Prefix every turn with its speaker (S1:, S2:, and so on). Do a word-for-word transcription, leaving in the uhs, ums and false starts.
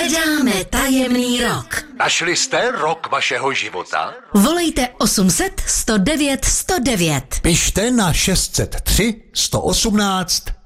S1: Hledáme tajemný rok.
S2: Našli jste rok vašeho života?
S1: Volejte osm set sto devět sto devět.
S3: Pište na šest set tři sto osmnáct